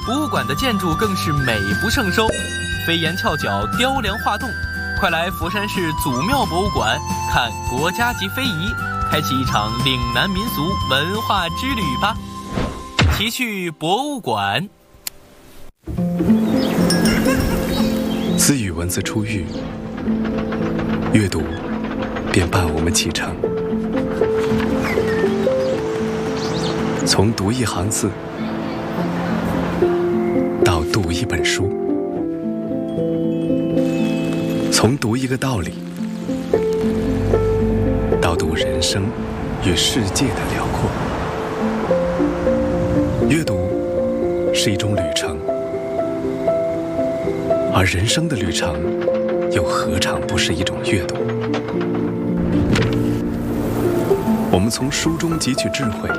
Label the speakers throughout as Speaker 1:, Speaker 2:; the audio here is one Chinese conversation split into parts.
Speaker 1: 博物馆的建筑更是美不胜收，飞檐翘角，雕梁画栋。快来佛山市祖庙博物馆看国家级非遗，开启一场岭南民俗文化之旅吧！奇趣博物馆。
Speaker 2: 自与文字初遇，阅读便伴我们启程。从读一行字，到读一本书，从读一个道理，到读人生与世界的辽阔。阅读是一种旅程，而人生的旅程又何尝不是一种阅读？我们从书中汲取智慧，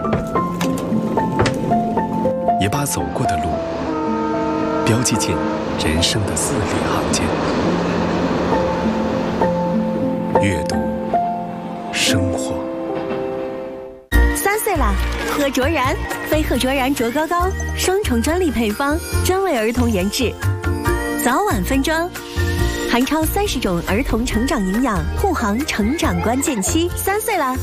Speaker 2: 也把走过的路标记进人生的字里行间。阅读生活。
Speaker 3: 3岁啦，喝卓然，飞鹤卓然卓高高，双重专利配方，专为儿童研制，早晚分装，含超30种儿童成长营养，护航成长关键期。3岁啦，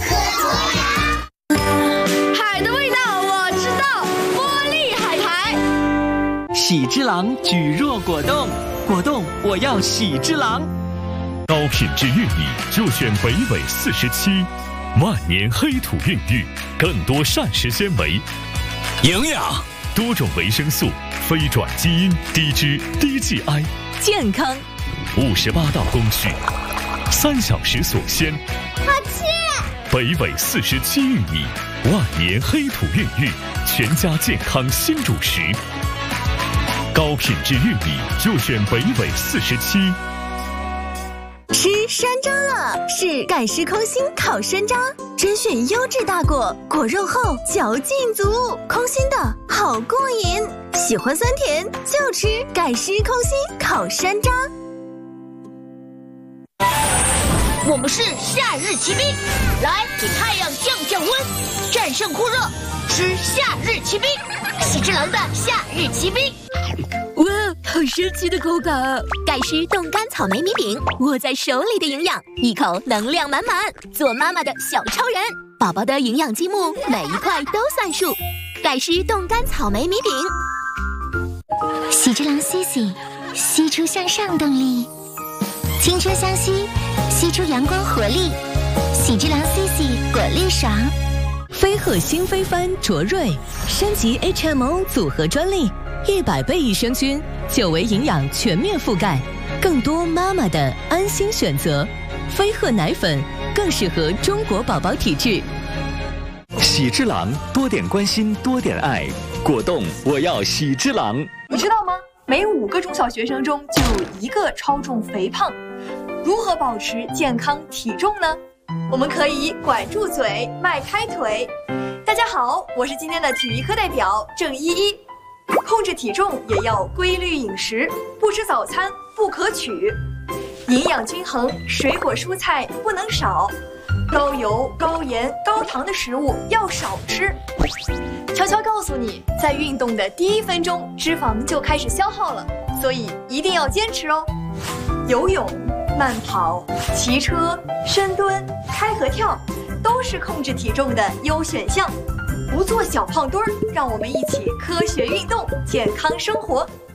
Speaker 4: 海的味道我知道，玻璃海苔。
Speaker 1: 喜之郎举若果冻，果冻我要喜之郎。
Speaker 5: 高品质玉米就选北纬47，万年黑土孕育，更多膳食纤维、
Speaker 6: 营养、
Speaker 5: 多种维生素、非转基因、低脂低 GI，
Speaker 3: 健康
Speaker 5: 58道工序，3小时锁鲜。
Speaker 4: 好吃！
Speaker 5: 北纬47玉米，万年黑土孕育，全家健康新主食。高品质玉米就选北纬47。
Speaker 3: 吃山楂了，是盖湿空心烤山楂，甄选优质大果，果肉厚，嚼劲足，空心的好过瘾。喜欢酸甜就吃盖湿空心烤山楂。
Speaker 4: 我们是夏日骑兵，来给太阳降降温，战胜酷热，吃夏日骑兵，喜之郎的夏日骑兵。
Speaker 3: 哇，好神奇的口感！盖湿冻干草莓米饼，握在手里的营养，一口能量满满。做妈妈的小超人，宝宝的营养积木每一块都算数。盖湿冻干草莓米饼。
Speaker 7: 喜之郎 CC， 吸出向上动力，青春相吸，吸出阳光活力。喜之郎 CC 果粒爽。
Speaker 3: 飞鹤新飞帆卓瑞，升级 HMO 组合专利，100倍益生菌，9维营养全面覆盖，更多妈妈的安心选择。飞鹤奶粉更适合中国宝宝体质。
Speaker 6: 喜之郎，多点关心，多点爱。果冻，我要喜之郎。
Speaker 8: 你知道吗？每5个中小学生中就有1个超重肥胖。如何保持健康体重呢？我们可以管住嘴，迈开腿。大家好，我是今天的体育课代表郑依依。控制体重也要规律饮食，不吃早餐不可取，营养均衡，水果蔬菜不能少，高油、高盐、高糖的食物要少吃。悄悄告诉你，在运动的第1分钟，脂肪就开始消耗了，所以一定要坚持哦。游泳、慢跑、骑车、深蹲、开合跳，都是控制体重的优选项。不做小胖墩儿，让我们一起科学运动，健康生活。